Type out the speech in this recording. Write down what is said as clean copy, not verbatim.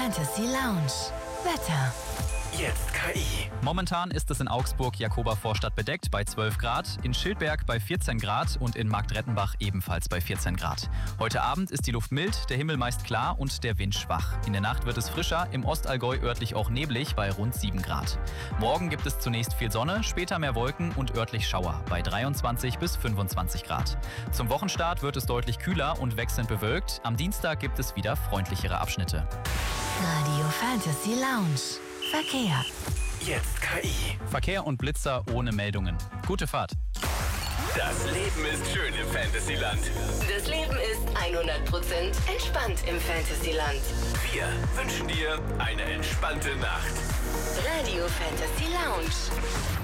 Fantasy Lounge. Wetter. Jetzt KI. Momentan ist es in Augsburg-Jakoba-Vorstadt bedeckt bei 12 Grad, in Schildberg bei 14 Grad und in Marktrettenbach ebenfalls bei 14 Grad. Heute Abend ist die Luft mild, der Himmel meist klar und der Wind schwach. In der Nacht wird es frischer, im Ostallgäu örtlich auch neblig bei rund 7 Grad. Morgen gibt es zunächst viel Sonne, später mehr Wolken und örtlich Schauer bei 23 bis 25 Grad. Zum Wochenstart wird es deutlich kühler und wechselnd bewölkt. Am Dienstag gibt es wieder freundlichere Abschnitte. Radio Fantasy Lounge. Verkehr. Jetzt KI. Verkehr und Blitzer ohne Meldungen. Gute Fahrt. Das Leben ist schön im Fantasyland. Das Leben ist 100% entspannt im Fantasyland. Wir wünschen dir eine entspannte Nacht. Radio Fantasy Lounge.